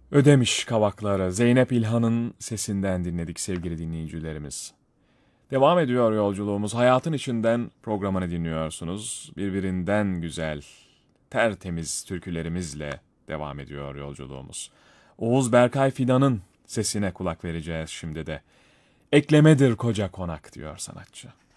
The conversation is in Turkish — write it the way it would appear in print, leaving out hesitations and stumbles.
Ödemiş Kavakları, Zeynep İlhan'ın sesinden dinledik sevgili dinleyicilerimiz. Devam ediyor yolculuğumuz. Hayatın içinden programını dinliyorsunuz. Birbirinden güzel, tertemiz türkülerimizle devam ediyor yolculuğumuz. Oğuz Berkay Fidan'ın sesine kulak vereceğiz şimdi de. Eklemedir koca konak diyor sanatçı.